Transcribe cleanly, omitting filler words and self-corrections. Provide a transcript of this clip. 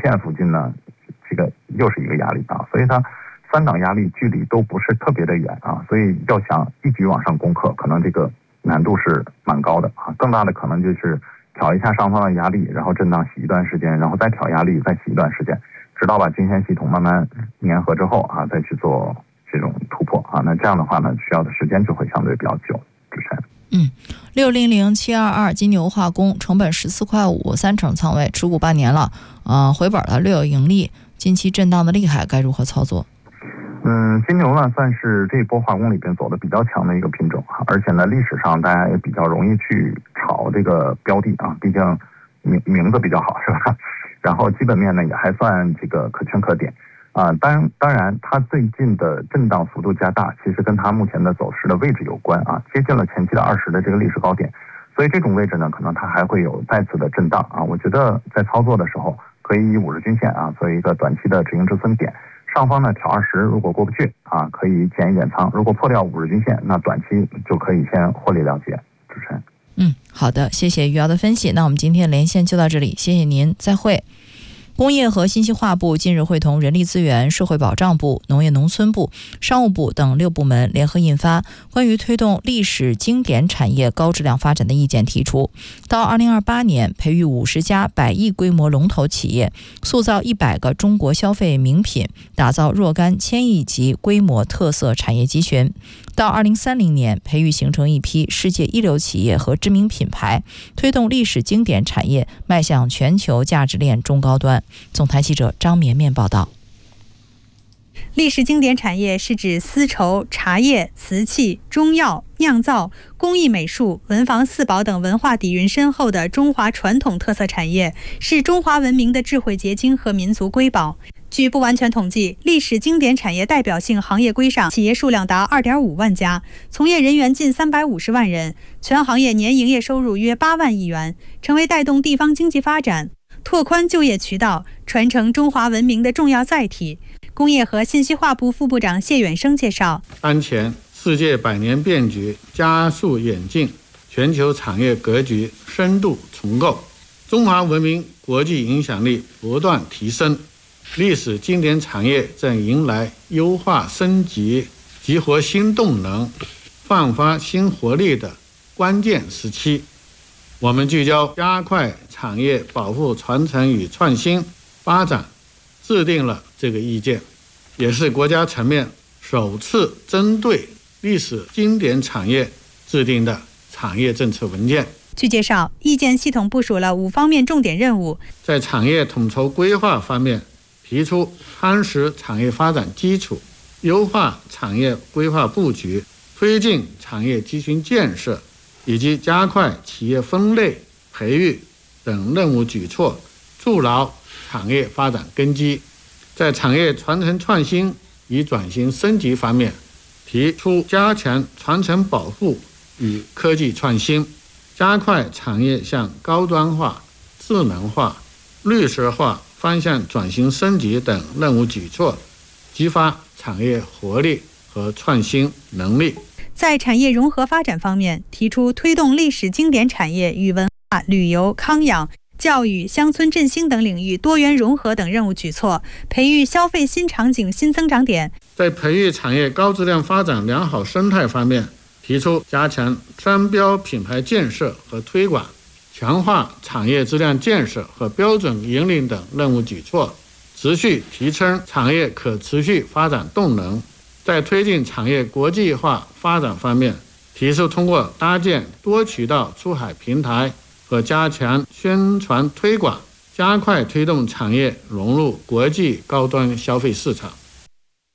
线附近呢，这个又是一个压力啊，所以它3档压力距离都不是特别的远啊，所以要想一举往上攻克，可能这个难度是蛮高的啊。更大的可能就是调一下上方的压力，然后震荡洗一段时间，然后再调压力，再洗一段时间，直到把均线系统慢慢粘合之后啊，再去做这种突破啊。那这样的话呢，需要的时间就会相对比较久。主持人 600722金牛化工成本14.5块，3成仓位，持股半年了，回本了，略有盈利，近期震荡的厉害，该如何操作？ 金牛呢算是这一波化工里边走的比较强的一个品种，而且呢历史上大家也比较容易去炒这个标的啊，毕竟名字比较好是吧？然后基本面呢也还算这个可圈可点啊。当然它最近的震荡幅度加大，其实跟它目前的走势的位置有关啊，接近了前期的20的这个历史高点，所以这种位置呢可能它还会有再次的震荡啊。我觉得在操作的时候可以以50均线啊作为一个短期的止盈止损点。上方呢调20，如果过不去啊，可以减一点仓。如果破掉50均线，那短期就可以先获利了结。主持人， 好的，谢谢余姚的分析。那我们今天连线就到这里，谢谢您，再会。工业和信息化部近日会同人力资源、社会保障部、农业农村部、商务部等6部门联合印发关于推动历史经典产业高质量发展的意见，提出到2028年培育50家100亿规模龙头企业，塑造100个中国消费名品，打造若干1000亿级规模特色产业集群。到2030年培育形成一批世界一流企业和知名品牌，推动历史经典产业迈向全球价值链中高端。总台记者张绵绵报道。 历史经典产业是指丝绸、茶叶、瓷器、中药、酿造、工艺美术、文房四宝等文化底蕴深厚的中华传统特色产业，是中华文明的智慧结晶和民族瑰宝。据不完全统计，历史经典产业代表性行业规上企业数量达 2.5 万家，从业人员近350万人，全行业年营业收入约8万亿元，成为带动地方经济发展、拓宽就业渠道、传承中华文明的重要载体。工业和信息化部副部长谢远生介绍， 当前世界百年变局加速演进，全球产业格局深度重构，中华文明国际影响力不断提升，历史经典产业正迎来优化升级、激活新动能、焕发新活力的关键时期。我们聚焦加快产业保护、传承与创新发展，制定了这个意见，也是国家层面首次针对历史经典产业制定的产业政策文件。 据介绍，意见系统部署了5方面重点任务。 在产业统筹规划方面，提出夯实产业发展基础，优化产业规划布局，推进产业集群建设，以及加快企业分类、培育等任务举措，筑牢产业发展根基。在产业传承创新与转型升级方面，提出加强传承保护与科技创新，加快产业向高端化、智能化、绿色化方向转型升级等任务举措，激发产业活力和创新能力。 在产业融合发展方面，提出推动历史经典产业与文化、旅游、康养、教育、乡村振兴等领域多元融合等任务举措，培育消费新场景新增长点。 在培育产业高质量发展良好生态方面，提出加强商标品牌建设和推广，强化产业质量建设和标准引领等任务举措，持续提升产业可持续发展动能。在推进产业国际化发展方面，提出通过搭建多渠道出海平台和加强宣传推广，加快推动产业融入国际高端消费市场。